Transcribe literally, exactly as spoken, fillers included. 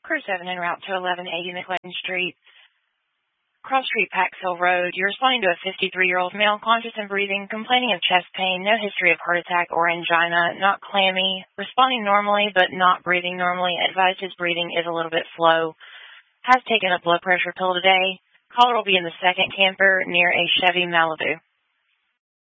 Crew seven en route to eleven eighty McLean Street, Cross Street, Paxhill Road. You're responding to a fifty-three-year-old male, conscious and breathing, complaining of chest pain, no history of heart attack or angina, not clammy, responding normally but not breathing normally. Advised his breathing is a little bit slow. Has taken a blood pressure pill today. Caller will be in the second camper near a Chevy Malibu.